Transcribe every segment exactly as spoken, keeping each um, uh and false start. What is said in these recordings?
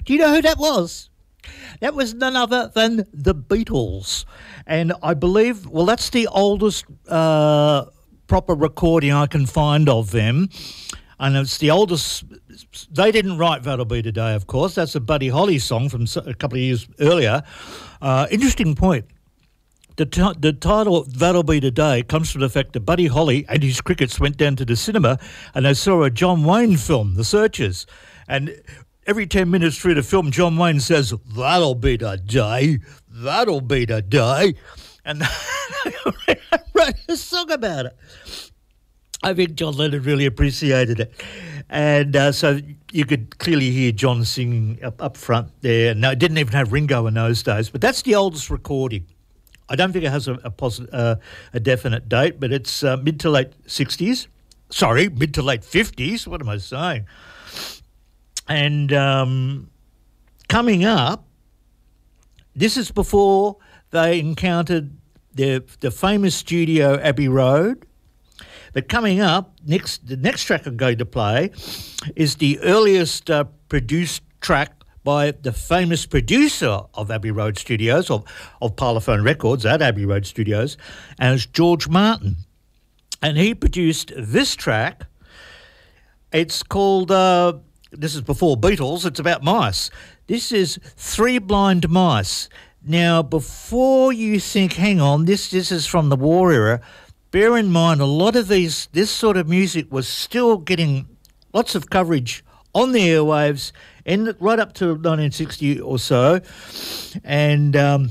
Do you know who that was? That was none other than the Beatles. And I believe, well, that's the oldest uh, proper recording I can find of them. And it's the oldest. They didn't write That'll Be Today, of course. That's a Buddy Holly song from a couple of years earlier. Uh, interesting point. The, t- the title That'll Be Today comes from the fact that Buddy Holly and his crickets went down to the cinema and they saw a John Wayne film, The Searchers. And every ten minutes through the film, John Wayne says, "That'll be the day, that'll be the day." And I wrote a song about it. I think John Lennon really appreciated it. And uh, so you could clearly hear John singing up, up front there. No, it didn't even have Ringo in those days, but that's the oldest recording. I don't think it has a, a, posi- uh, a definite date, but it's uh, mid to late sixties. Sorry, mid to late fifties. What am I saying? And um, coming up, this is before they encountered the the famous studio Abbey Road. But coming up, next the next track I'm going to play is the earliest uh, produced track by the famous producer of Abbey Road Studios, of, of Parlophone Records at Abbey Road Studios, and it's George Martin. And he produced this track. It's called, uh, this is before Beatles, it's about mice. This is Three Blind Mice. Now, before you think, hang on, this, this is from the war era, bear in mind a lot of these, this sort of music was still getting lots of coverage on the airwaves, and right up to nineteen sixty or so, and um,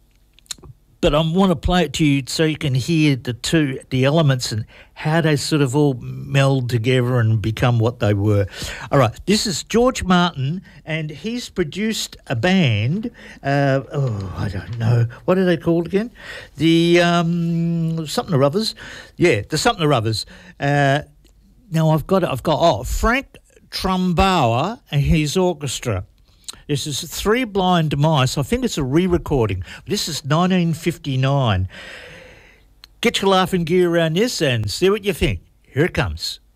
but I want to play it to you so you can hear the two, the elements and how they sort of all meld together and become what they were. All right, this is George Martin, and he's produced a band. Uh, oh, I don't know, what are they called again? The um, something or others, yeah, the something or others. Uh, now I've got, I've got oh Frank Trumbauer and his orchestra. This is Three Blind Mice. I think it's a re-recording. This is nineteen fifty-nine. Get your laughing gear around this and see what you think. Here it comes.